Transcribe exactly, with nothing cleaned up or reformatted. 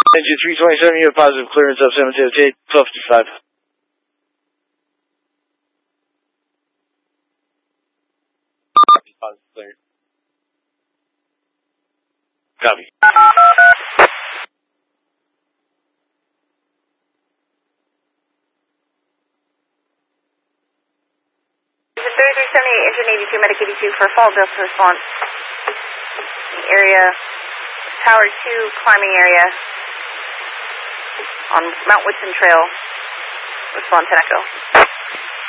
Engine three twenty-seven, you have positive clearance of seven seventy-eight, twelve fifty-five. Positive clearance. Copy. thirty-three seventy-eight, engine eighty-two, medic eighty-two for fall Delta response. Area, Tower two climbing area on Mount Woodson Trail. Response ten Echo.